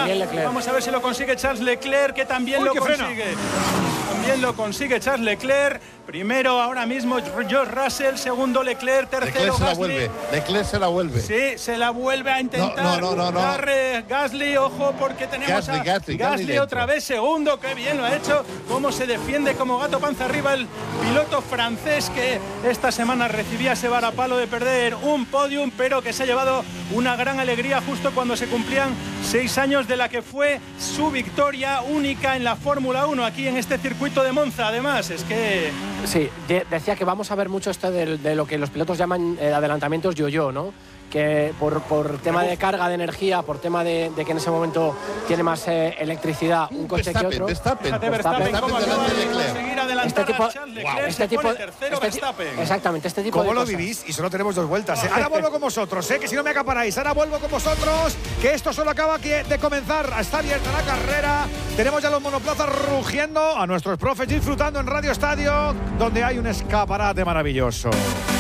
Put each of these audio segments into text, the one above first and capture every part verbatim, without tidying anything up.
Vamos a ver si lo consigue Charles Leclerc, que también Uy, lo que consigue. frena. También lo consigue Charles Leclerc. Primero ahora mismo George Russell, segundo Leclerc, tercero Leclerc se la Gasly. vuelve. Leclerc se la vuelve. Sí, se la vuelve a intentar. No, no, no, no, no. Gasly, ojo, porque tenemos Gasly, a Gasly, Gasly, Gasly otra vez segundo. Qué bien lo ha hecho. Cómo se defiende como gato panza arriba el piloto francés, que esta semana recibía ese varapalo de perder un podium, pero que se ha llevado una gran alegría justo cuando se cumplían seis años de la que fue su victoria única en la Fórmula uno aquí en este circuito de Monza. Además, es que... Sí, de, decía que vamos a ver mucho esto de, de lo que los pilotos llaman eh, adelantamientos yo-yo, ¿no? Que por, por tema de carga de energía, por tema de, de que en ese momento tiene más eh, electricidad un coche Verstappen, que otro. Verstappen, Fíjate, Verstappen, Verstappen, cómo Verstappen acaba delante de de Leclerc. conseguir adelantar Este tipo- a Charles Leclerc. Wow. Se Este tipo- pone tercero este- Verstappen. Exactamente, este tipo ¿Cómo de lo cosas. vivís? Y solo tenemos dos vueltas, ¿eh? Ahora vuelvo con vosotros, ¿eh? Que si no me acaparáis. Ahora vuelvo con vosotros, que esto solo acaba aquí de comenzar. Está abierta la carrera. Tenemos ya los monoplazas rugiendo, a nuestros profes disfrutando en Radio Estadio, donde hay un escaparate maravilloso.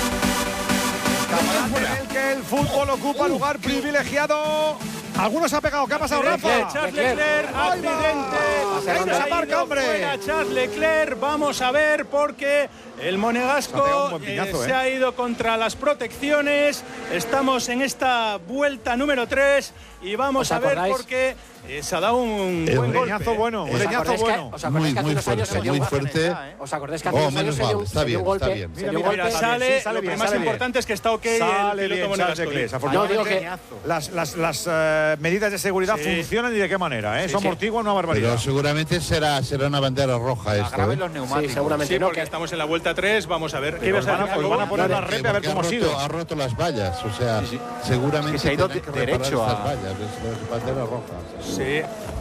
Escaparate en el que el fútbol ocupa lugar privilegiado. Algunos ha pegado. ¿Qué ha pasado, Rafa? Charles Leclerc, accidente. Venga, Se esa ha marca, ido hombre. fuera Charles Leclerc. Vamos a ver, porque el Se ha pegado monegasco un buen piñazo, eh, ¿eh? se ha ido contra las protecciones. Estamos en esta vuelta número tres y vamos ¿Os a ver acordáis? porque eh, se ha dado un Eh, buen un golpe. leñazo bueno, un ¿Os leñazo acordáis que- bueno. os acordáis Muy, que hace muy unos años fuerte, se dio muy un- fuerte. ¿Os acordáis que hace Oh, unos años menos se dio, mal, un- está se dio bien, un golpe? está bien. Se Mira, dio un mira, golpe. mira, Sale, bien, sí, sale lo bien, que más sale bien. importante es que está ok el Sale piloto bien Charles monegasco. Leclerc. No, Afortunadamente, digo que- las, las, las eh, medidas de seguridad Sí. funcionan y de qué manera, ¿eh? Sí, Eso sí. amortigua una barbaridad. Pero seguramente será, será una bandera roja esto. Agraven ¿eh? los neumáticos. Sí, seguramente Sí, no. porque Que, estamos en la vuelta tres. Vamos a ver. ¿Qué Pues ibas a van a, decir, pues Jacobo? van a poner una Porque- repe a ver porque cómo ha ha sido. roto, ha roto las vallas, o sea, Sí, sí. seguramente Es que se ha ido tendrán que de- reparar derecho estas a- vallas, es, es bandera roja. Sí.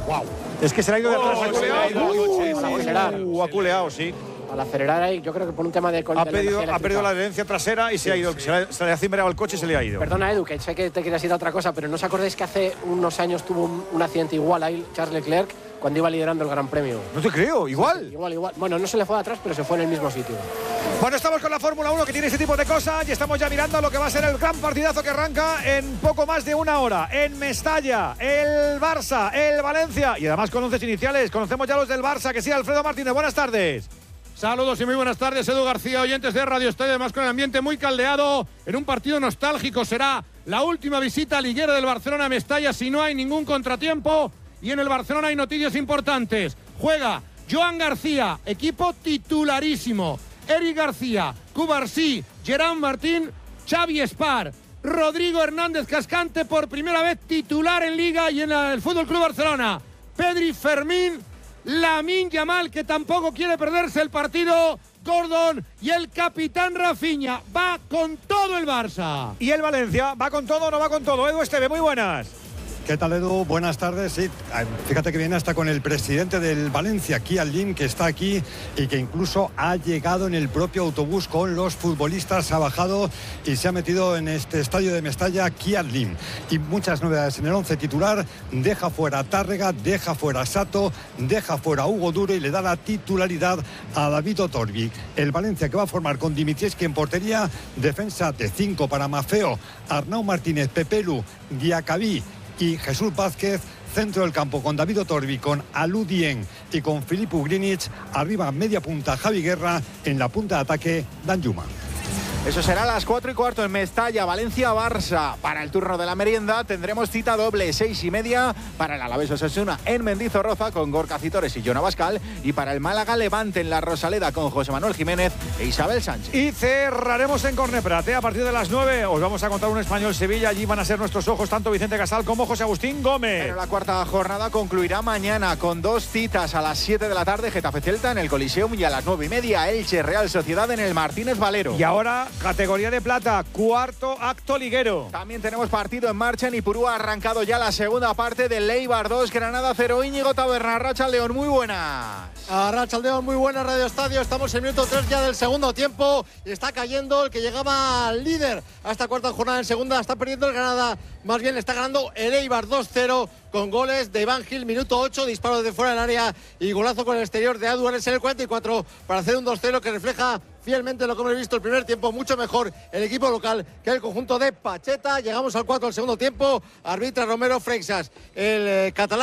Es que se le ha ido de Oh, atrás, ha se le ha culeado. ido el coche, Uh, sí, acelerar. sí. Uh, ha culeado, sí. al acelerar ahí, yo creo que por un tema de... Ha, de pedido, energía ha perdido la eléctrica. adherencia trasera y se ha ido. Se, le, se le ha cimbreado el coche y se le ha ido. Perdona, Edu, que sé que te querías ir a otra cosa, pero ¿no os acordáis que hace unos años tuvo un, un accidente igual ahí Charles Leclerc cuando iba liderando el Gran Premio? No te creo, igual. Sí, igual, igual. Bueno, no se le fue atrás, pero se fue en el mismo sitio. Bueno, estamos con la Fórmula uno que tiene ese tipo de cosas y estamos ya mirando lo que va a ser el gran partidazo que arranca en poco más de una hora. En Mestalla, el Barça, el Valencia y además con once iniciales. Conocemos ya los del Barça, que sí, Alfredo Martínez. Buenas tardes. Saludos y muy buenas tardes, Edu García, oyentes de Radio Estadio, además con el ambiente muy caldeado, en un partido nostálgico. Será la última visita liguera del Barcelona a Mestalla si no hay ningún contratiempo, y en el Barcelona hay noticias importantes. Juega Joan García, equipo titularísimo, Eric García, Cubarsí, Gerard Martín, Xavi Espar, Rodrigo Hernández Cascante por primera vez titular en Liga y en el Fútbol Club Barcelona, Pedri, Fermín, Lamine Yamal, que tampoco quiere perderse el partido, Gordon y el capitán Rafinha. Va con todo el Barça. Y el Valencia, ¿va con todo o no va con todo? Edu Esteve, muy buenas. ¿Qué tal, Edu? Buenas tardes. Sí, fíjate que viene hasta con el presidente del Valencia, Kian Lim, que está aquí y que incluso ha llegado en el propio autobús con los futbolistas, ha bajado y se ha metido en este estadio de Mestalla, Kian Lim. Y muchas novedades en el once titular. Deja fuera a Tárrega, deja fuera a Sato, deja fuera a Hugo Duro y le da la titularidad a David Otorbi. El Valencia que va a formar con Dimitieski en portería, defensa de cinco para Mafeo, Arnau Martínez, Pepelu, Diacabí y Jesús Vázquez, centro del campo con David Otorbi, con Alou Dieng y con Filippo Grinic, arriba media punta Javi Guerra, en la punta de ataque Danjuma. Eso será a las cuatro y cuarto en Mestalla, Valencia-Barça. Para el turno de la merienda tendremos cita doble, seis y media, para el Alavés Osasuna en Mendizorroza con Gorka Citores y Jon Abascal, y para el Málaga-Levante en la Rosaleda con José Manuel Jiménez e Isabel Sánchez. Y cerraremos en Corneprat, ¿eh? A partir de las nueve os vamos a contar un Español-Sevilla. Allí van a ser nuestros ojos tanto Vicente Casal como José Agustín Gómez. Pero la cuarta jornada concluirá mañana con dos citas: a las siete de la tarde Getafe-Celta en el Coliseum y a las nueve y media Elche-Real Sociedad en el Martínez Valero. Y ahora, categoría de plata, cuarto acto liguero. También tenemos partido en marcha en Ipurú. Ha arrancado ya la segunda parte del Eibar dos, Granada cero. Íñigo Taberna, Racha León, muy buenas. Arrachaldeón, muy buena Radio Estadio. Estamos en minuto tres ya del segundo tiempo y está cayendo el que llegaba líder a esta cuarta jornada en segunda. Está perdiendo el Granada, más bien está ganando el Eibar dos cero con goles de Iván Gil, minuto ocho, disparo desde fuera del área y golazo con el exterior de Aduares en el cuarenta y cuatro para hacer un dos cero que refleja fielmente lo que hemos visto el primer tiempo, mucho mejor el equipo local que el conjunto de Pacheta. Llegamos al cuatro del segundo tiempo, arbitra Romero Freixas, el eh, catalán.